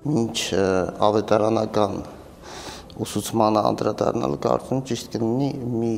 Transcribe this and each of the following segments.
Մինչ ավետարանական ուսուցմանը անդրադառնալ կարծում ճիշտ կլինի մի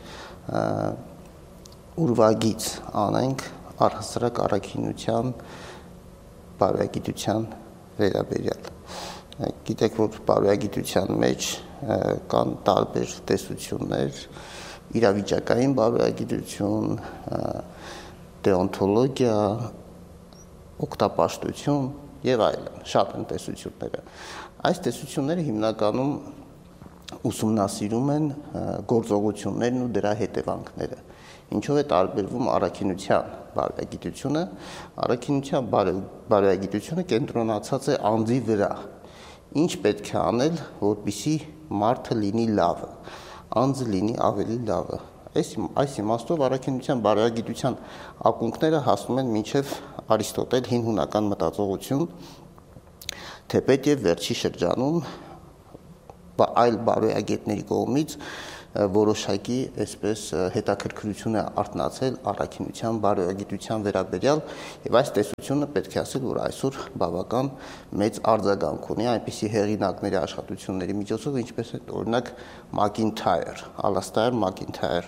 ուրվագիծ անենք առհասարակ առաքինության բարոյագիտության վերաբերյալ։ Գիտեք, որ բարոյագիտության մեջ կան տարբեր տեսություններ, իրավիճակային բարոյագիտություն, դեոնտոլոգիա, օգտապաշտություն եւ այլն, շատ են տեսությունները։ Այս տեսությունները հիմնականում ուսումնասիրում են գործողություններն ու դրա հետևանքները։ Ինչով է տարբերվում առաքինության բարոյագիտությունը։ Առաքինության բարոյագիտությունը կենտրոնացած է անձի վրա։ Ինչ պետք է անել, որպեսզի մարդը լինի լավը, անձը լինի ավելի լավը։ Այս իմաստով առաքինության բարոյագիտության ակունքները հասնում են մինչև Արիստոտել հին հունական մտածողություն, թեպետև վերջի շրջանում այլ բարոյագետների կողմից որոշակի այսպես հետաքրքրություն է արթնացել առաքինության բարոյագիտության վերաբերյալ եւ այս տեսությունը պետք է ասել, որ այսօր բավական մեծ արձագանք ունի այնպիսի հեղինակների աշխատությունների միջոցով, ինչպես է օրինակ Ալաստայր Մակինթայր։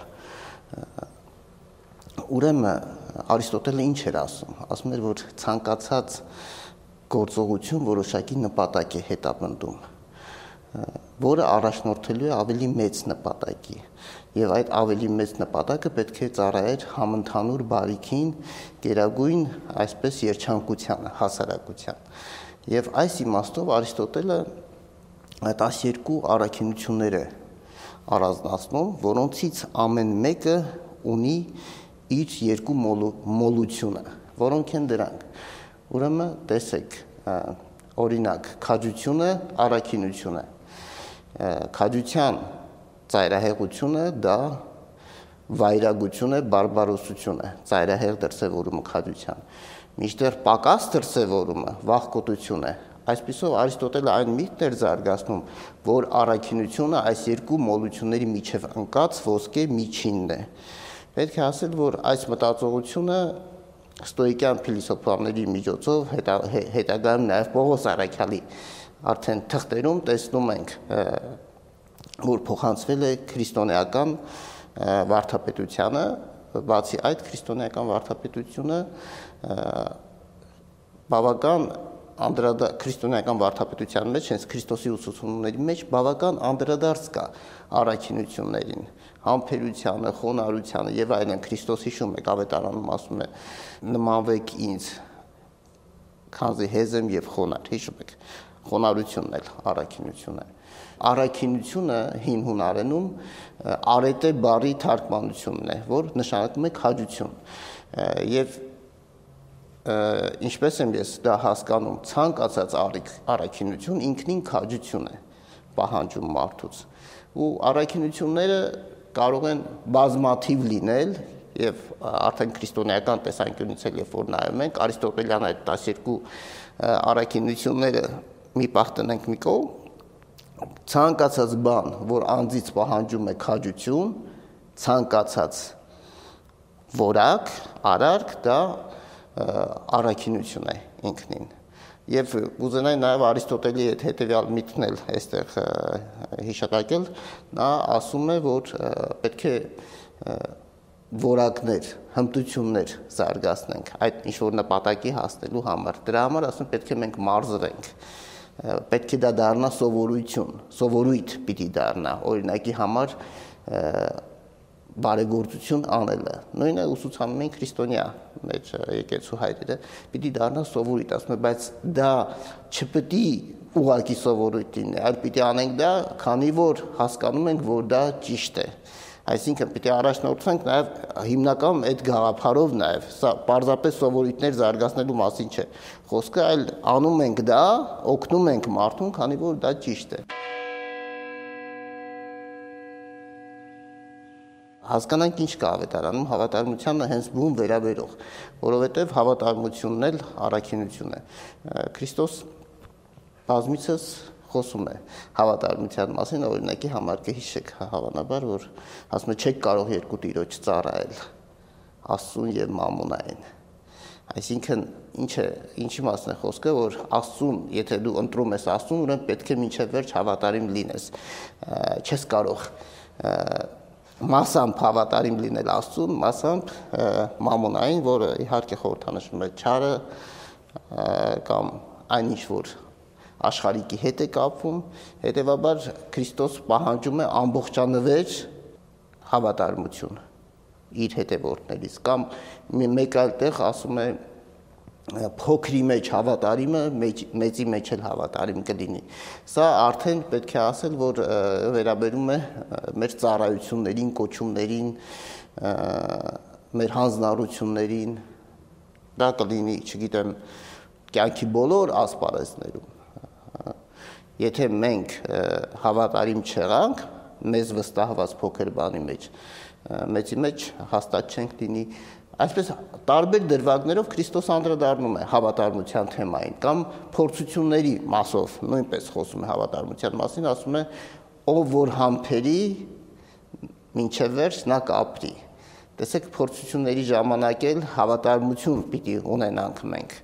Ուրեմն Արիստոտելը ինչ էր ասում։ Ասում էր, որ ցանկացած գործողություն որոշակի նպատակ է հետապնդում, որը առաջնորդելու է ավելի մեծ նպատակի, եւ այդ ավելի մեծ նպատակը պետք է ծառայեր համընդհանուր բարիքին, գերագույն այսպես երջանկությանը, հասարակության։ Եվ այս իմաստով Արիստոտելը 12 առաքինություններ է առանձնացնում, որոնցից ամեն մեկը ունի իր երկու մոլությունը, որոնք են դրանք։ Ուրեմն տեսեք, օրինակ, քաջությունը, առաքինությունը։ Քաջության ծայրահեղությունը դա վայրագություն է, բարբարոսություն է, ծայրահեղ դրսևորումը քաջության։ Մինչդեռ պակաս դրսևորումը վախկոտություն է։ Այսպիսով Արիստոտելը այն միտքն էր զարգացնում, որ առաքինությունը այս երկու մոլությունների միջև ընկած ոսկե միջինն է։ Պետք է ասել, որ այս մտածողությունը ստոիկյան փիլիսոփաների միջոցով հետագայում նաև Պողոս Առաքյալի արդեն թղթերում տեսնում ենք, որ փոխանցվել է քրիստոնեական վարդապետությանը, բացի այդ քրիստոնեական վարդապետությունը բավական քրիստոնեական վարդապետության մեջ, հենց Քրիստոսի ուսուցումների մեջ բավական անդրադարձ կա առաքինություններին, համբերությանը, խոնարհությանը եւ այլն։ Քրիստոս հիշում եք ավետարանում ասում է. նմանվեք ինձ, քանզի հեզ եմ եւ խոնարհ, հիշում եք։ Խոնարհությունն էլ առաքինություն է։ Առաքինությունը հին հունարենում արետե բառի թարգմանությունն է, որ նշանակում է քաջություն։ Եվ ինչպես եմ ես դա հասկանում, ցանկացած առաքինություն ինքնին քաջություն է պահանջում մարդուց։ Ու առաքինությունները կարող են բազմաթիվ լինել եւ արդեն քրիստոնեական տեսանկյունից էլ երբ որ նայում ենք Արիստոտելյան այդ 12 առաքինությունները մի պահ տնենք մի կողմ, ցանկացած բան, որ անձից պահանջում է քաջություն, ցանկացած որակ, արարք, դա առաքինություն է ինքնին։ Եվ ուզենայի նաև Արիստոտելի այդ հետևյալ միտքն էլ այստեղ հիշատակել, նա ասում է, որ պետք է որակներ, հմտություններ զարգացնենք այդ ինչ-որ նպատակի հասնելու համար։ Դրա համար ասում պետք է մենք մարզվենք, պետք է դա դառնա սովորություն, սովորույթ պիտի դառնա, օրինակի համար բարեգործություն անելը։ Նույնը ուսուցանում են քրիստոնյա մեջ եկեղեցու հայրերը, պիտի դառնա սովորույթ, ասում է, բայց դա չպիտի ուղղակի սովորույթ լինի, այլ պիտի անենք դա, քանի որ հասկանում ենք, որ դա ճիշտ է։ Այսինքն պիտի առաջնորդվենք նաև հիմնականում այդ գաղափարով նաև, սա պարզապես սովորույթներ զարգացնելու մասին չէ։ Խոսքը այլ անում ենք դա, օգնում ենք մարդուն, քանի որ դա ճիշտ է։ Հասկանանք ինչ կա ավետարանում, հավատարմությանը հենց բուն վերաբերող, որովհետև հավատարմությունն էլ առաքինություն է։ Քրիստոս բազմիցս խոսում է հավատարմության մասին, օրինակի համար կհիշեք հավանաբար, որ ասում է չեք կարող երկու տիրոջ ծառայել, Աստծուն եւ Մամոնային։ Այսինքն ինչի մասն է խոսքը, որ Աստծուն, եթե դու ընտրում ես Աստծուն, ուրեմն պետք է մինչև վերջ հավատարիմ լինես։ Չես կարող մասամբ հավատարիմ լինել Աստծուն, մասամբ մամոնային, որը իհարկե խորհրդանշում է չարը կամ այնինչ որ աշխարհիկի հետ է կապվում, հետևաբար Քրիստոս պահանջում է ամբողջանվեր հավատարմություն իր հետևորդներից կամ մեկ այլ տեղ ասում է փոքրի մեջ հավատարիմը մեծի մեջ էլ հավատարիմ կլինի։ Սա արդեն պետք է ասել, որ վերաբերում է մեր ծառայություններին, կոչումներին, մեր հանձնառություններին, դա կլինի, չգիտեմ, կյանքի բոլոր ասպարեզներում։ Եթե մենք հավատարիմ չեղանք, մեզ վստահված փոքր բանի մեջ, մեծի մեջ հաստատ չենք լինի, այսպես տարբեր դրվագներով Քրիստոս անդրադառնում է հավատարմության թեմային կամ փորձությունների մասով նույնպես խոսում է հավատարմության մասին, ասում է ով որ համբերի մինչև վերջ նա կապրի։ Տեսեք, փորձությունների ժամանակ էլ հավատարմություն պիտի ունենանք մենք,